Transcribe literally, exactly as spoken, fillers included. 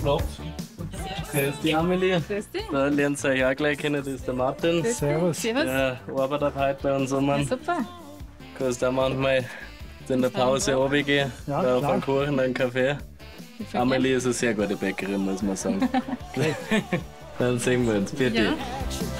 Knopf. Grüß dich, Amelie. Grüß dich. Da lernt ihr euch auch gleich kennen, das ist der Martin. Servus. Servus. Der arbeitet heute bei uns um. Ja, super. Kannst auch manchmal in der Pause runtergehen, Ja, da auf klar. einen Kuchen, einen Kaffee. Amelie ist eine sehr gute Bäckerin, muss man sagen. Dann sehen wir uns. Bitte. Ja.